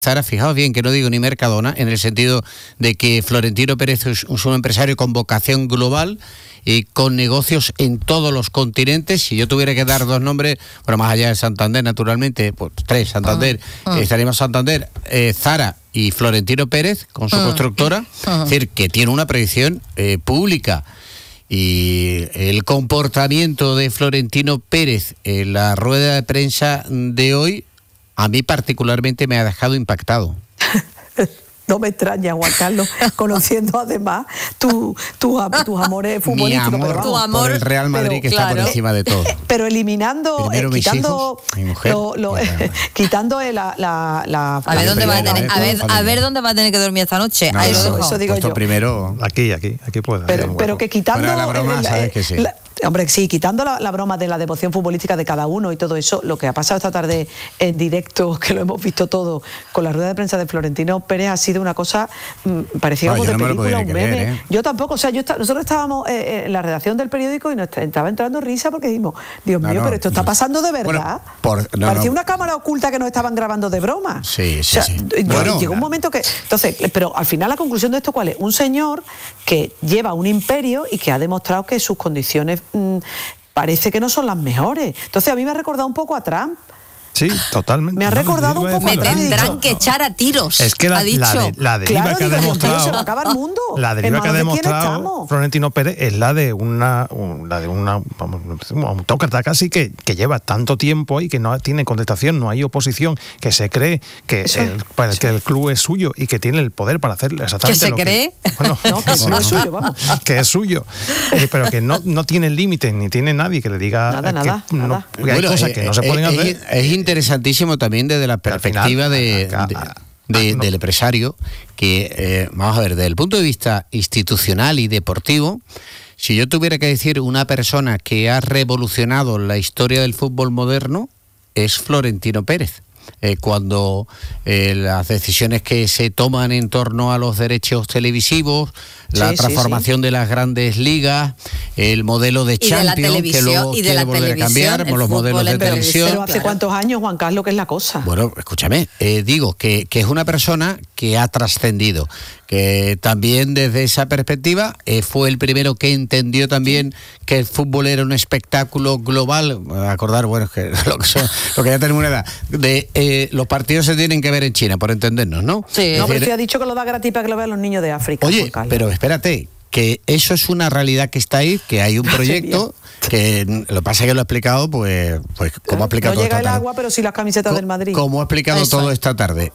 Zara, fijaos bien que no digo ni Mercadona, en el sentido de que Florentino Pérez es un empresario con vocación global y con negocios en todos los continentes. Si yo tuviera que dar dos nombres, bueno, más allá de Santander, naturalmente, pues tres, Santander, estaríamos Santander, Zara y Florentino Pérez, con su constructora, es decir, que tiene una predicción pública. Y el comportamiento de Florentino Pérez en la rueda de prensa de hoy, a mí particularmente me ha dejado impactado. No me extraña, Juan Carlos, conociendo además tus amores futbolísticos. Mi amor por el Real Madrid, pero, que está por encima de todo. Pero eliminando, quitando, mi mujer, quitando a ver dónde va a tener que dormir esta noche. No, eso digo yo. Primero aquí puede. Pero que quitando la broma, sabes que sí. Hombre, sí, quitando la broma de la devoción futbolística de cada uno y todo eso, lo que ha pasado esta tarde en directo, que lo hemos visto todo, con la rueda de prensa de Florentino Pérez, ha sido una cosa parecía algo de película, un meme. Creer, Yo tampoco, o sea, nosotros estábamos en la redacción del periódico y nos estaba entrando risa porque dijimos, Dios mío, pero esto está pasando de verdad. Parecía una cámara oculta que nos estaban grabando de broma. Sí. Llegó un momento que... Entonces, pero al final la conclusión de esto, ¿cuál es? Un señor que lleva un imperio y que ha demostrado que sus condiciones parece que no son las mejores. Entonces a mí me ha recordado un poco a Trump. Sí, totalmente. Me ha recordado un poco. Me tendrán que echar a tiros. Es que la deriva que ha demostrado. Se va a acabar el mundo. La deriva que ha demostrado Florentino Pérez es la de una autócrata casi que lleva tanto tiempo ahí que no tiene contestación, no hay oposición, que se cree que el club es suyo y que tiene el poder para hacer exactamente lo que... ¿Que se cree? Bueno, no es suyo, vamos. Que es suyo. Pero que no tiene límites, ni tiene nadie que le diga nada. Que hay cosas que no se pueden hacer. Es interesantísimo también desde la perspectiva del empresario, que vamos a ver, desde el punto de vista institucional y deportivo, si yo tuviera que decir una persona que ha revolucionado la historia del fútbol moderno, es Florentino Pérez. Cuando las decisiones que se toman en torno a los derechos televisivos, la transformación de las grandes ligas, el modelo de Champions, que luego quiere volver a cambiar, los modelos de televisión. Pero ¿hace cuántos años, Juan Carlos, que es la cosa? Bueno, escúchame, digo que es una persona que ha trascendido, que también desde esa perspectiva fue el primero que entendió también que el fútbol era un espectáculo global. Acordar, bueno, que lo que ya tenemos una edad, de los partidos se tienen que ver en China, por entendernos, ¿no? Sí. No, pero se ha dicho que lo da gratis para que lo vean los niños de África. Oye, pero espérate, que eso es una realidad que está ahí, que hay un proyecto que lo que pasa es que lo ha explicado, pues como ha explicado no llega el tarde. agua, pero sí las camisetas del Madrid. Como ha explicado eso todo esta tarde.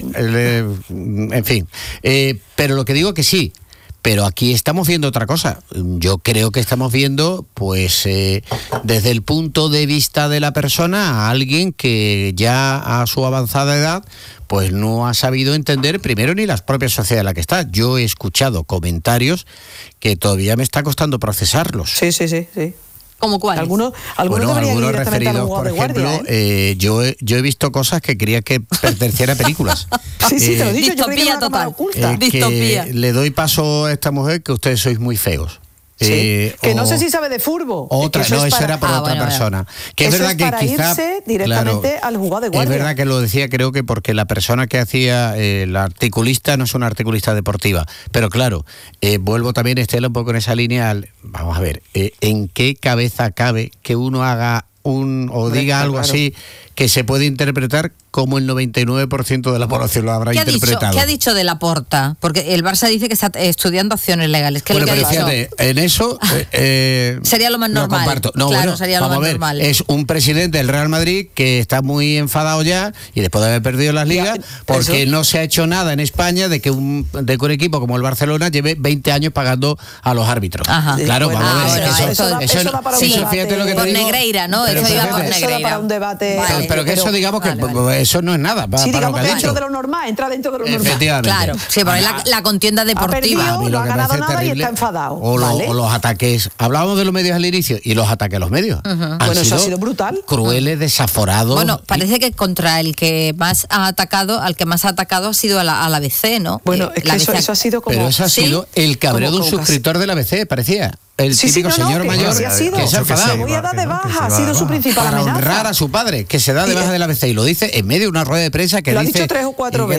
En fin, pero lo que digo que sí. Pero aquí estamos viendo otra cosa. Yo creo que estamos viendo, pues, desde el punto de vista de la persona, a alguien que ya a su avanzada edad, pues no ha sabido entender primero ni la propia sociedad en la que está. Yo he escuchado comentarios que todavía me está costando procesarlos. Sí. ¿Cómo cuáles? Algunos referidos, por ejemplo, yo he visto cosas que creía que pertenecían a películas. Sí, te lo he dicho. Distopía total. Distopía. Le doy paso a esta mujer que ustedes sois muy feos. Sí, que no sé si sabe de furbo. Eso era para otra persona. Que es verdad que para quizá irse directamente al juzgado de guardia. Es verdad que lo decía, creo que porque la persona que hacía la articulista no es una articulista deportiva. Pero claro, vuelvo también, Estela, un poco en esa línea. Vamos a ver, ¿en qué cabeza cabe que uno haga diga algo así que se puede interpretar como el 99% de la población lo habrá interpretado? ¿Qué ha dicho de Laporta? Porque el Barça dice que está estudiando acciones legales. ¿Qué es lo que ha dicho? Fíjate, en eso sería lo más normal. Comparto. Sería lo más normal. Es un presidente del Real Madrid que está muy enfadado ya, y después de haber perdido las ligas, porque no se ha hecho nada en España de que un equipo como el Barcelona lleve 20 años pagando a los árbitros. Ajá. Claro, vamos a ver. Eso da para un debate. Fíjate lo que te por digo. Negreira, ¿no? Eso iba por Negreira. Eso da para un debate. Vale. Pero que eso digamos que eso no es nada. Sí, para digamos lo que que ha dicho. de lo normal, entra dentro de lo normal. Efectivamente. Claro, sí, porque la contienda deportiva. Ha perdido, no ha ganado nada y está enfadado. O los ataques. Hablábamos de los medios al inicio, y los ataques a los medios. Bueno, eso ha sido brutal. Crueles, desaforados. Bueno, parece que contra el que más ha atacado, ha sido a la ABC, ¿no? Bueno, es que eso ha sido como... Pero eso ha sido el cabreo de un suscriptor de la ABC, parecía. el típico señor mayor que se ha enfadado. Voy a dar de baja, ha sido su principal amenaza. Para honrar a su padre, que se da de baja de la ABC, y lo dice en medio de una rueda de prensa que lo dice... ha dicho 3 o 4 veces.